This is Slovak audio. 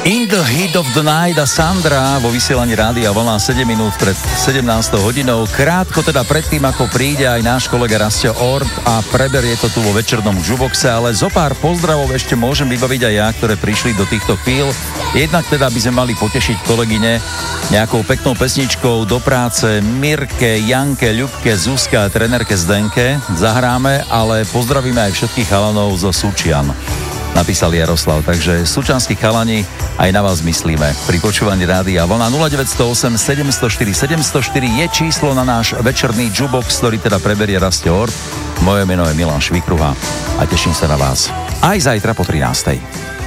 In the Heat of the Night a Sandra vo vysielaní Rádia Vlna 7 minút pred 17 hodinou. Krátko teda predtým, ako príde aj náš kolega Rastio Ort a preberie to tu vo večernom Juboxe, ale zo pár pozdravov ešte môžem vybaviť aj ja, ktoré prišli do týchto chvíľ. Jednak teda by sme mali potešiť kolegyne nejakou peknou pesničkou do práce Mirke, Janke, Ľubke, Zuzke a trenérke Zdenke. Zahráme, ale pozdravíme aj všetkých chalanov zo Sučian. Napísal Jaroslav, takže sučanskí chalani, aj na vás myslíme. Pri počúvaní Rádia Vlna 0908 704 704 je číslo na náš večerný Jubox, ktorý teda preberie Rastio Ort. Moje meno je Milan Švikruha a teším sa na vás aj zajtra po 13.